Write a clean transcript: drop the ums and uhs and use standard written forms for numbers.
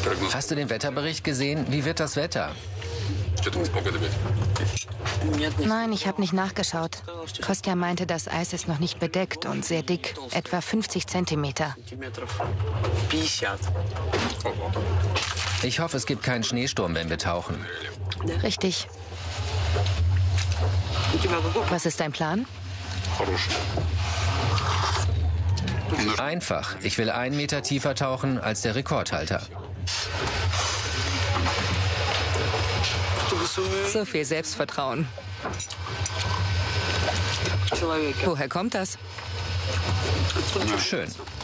Hast du den Wetterbericht gesehen? Wie wird das Wetter? Nein, ich habe nicht nachgeschaut. Kostja meinte, das Eis ist noch nicht bedeckt und sehr dick, etwa 50 Zentimeter. Ich hoffe, es gibt keinen Schneesturm, wenn wir tauchen. Richtig. Was ist dein Plan? Einfach. Ich will 1 Meter tiefer tauchen als der Rekordhalter. So viel Selbstvertrauen. Woher kommt das? Schön.